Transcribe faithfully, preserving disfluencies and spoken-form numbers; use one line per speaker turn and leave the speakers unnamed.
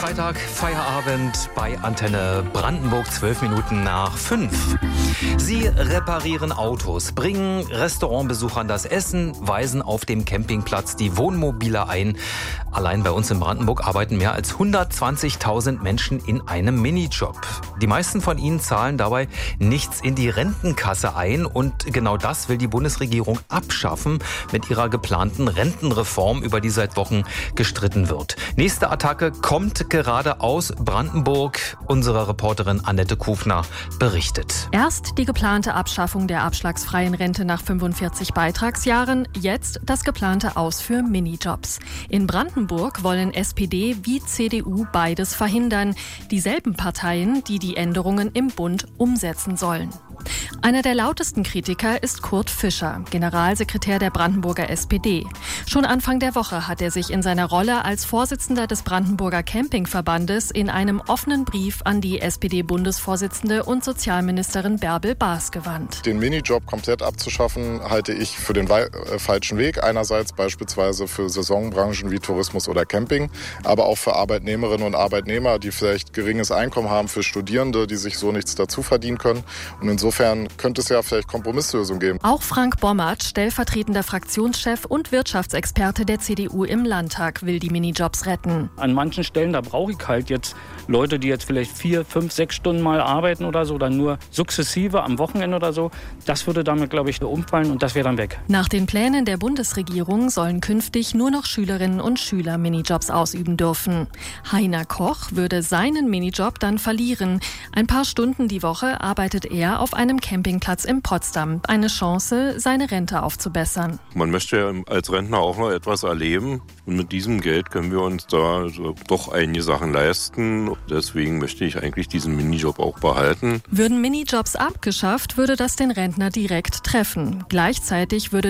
Freitag, Feierabend bei Antenne Brandenburg, zwölf Minuten nach fünf. Sie reparieren Autos, bringen Restaurantbesuchern das Essen, weisen auf dem Campingplatz die Wohnmobile ein. Allein bei uns in Brandenburg arbeiten mehr als hundertzwanzigtausend Menschen in einem Minijob. Die meisten von ihnen zahlen dabei nichts in die Rentenkasse ein und genau das will die Bundesregierung abschaffen mit ihrer geplanten Rentenreform, über die seit Wochen gestritten wird. Nächste Attacke kommt gerade aus Brandenburg. Unsere Reporterin Annette Kufner berichtet.
Erst die geplante Abschaffung der abschlagsfreien Rente nach fünfundvierzig Beitragsjahren, jetzt das geplante Aus für Minijobs. In Brandenburg wollen S P D wie C D U beides verhindern. Dieselben Parteien, die die Änderungen im Bund umsetzen sollen. Einer der lautesten Kritiker ist Kurt Fischer, Generalsekretär der Brandenburger S P D. Schon Anfang der Woche hat er sich in seiner Rolle als Vorsitzender des Brandenburger Campingverbandes in einem offenen Brief an die S P D-Bundesvorsitzende und Sozialministerin Bärbel Baas gewandt.
Den Minijob komplett abzuschaffen, halte ich für den wei- äh, falschen Weg. Einerseits beispielsweise für Saisonbranchen wie Tourismus oder Camping, aber auch für Arbeitnehmerinnen und Arbeitnehmer, die vielleicht geringes Einkommen haben, für Studierende, die sich so nichts dazu verdienen können. Und insofern könnte es ja vielleicht Kompromisslösungen geben.
Auch Frank Bommert, stellvertretender Fraktionschef und Wirtschaftsexperte der C D U im Landtag, will die Minijobs retten.
An manchen Stellen, da brauche ich halt jetzt Leute, die jetzt vielleicht vier, fünf, sechs Stunden mal arbeiten oder so, dann nur sukzessive am Wochenende oder so. Das würde damit, glaube ich, umfallen und das wäre dann weg.
Nach den Plänen der Bundesregierung sollen künftig nur noch Schülerinnen und Schüler Minijobs ausüben dürfen. Heiner Koch würde seinen Minijob dann verlieren. Ein paar Stunden die Woche arbeitet er auf einem Campingplatz in Potsdam. Eine Chance, seine Rente aufzubessern.
Man möchte ja als Rentner auch noch etwas erleben. Und mit diesem Geld können wir uns da so doch einige Sachen leisten. Deswegen möchte ich eigentlich diesen Minijob auch behalten.
Würden Minijobs abgeschafft, würde das den Rentner direkt treffen. Gleichzeitig würde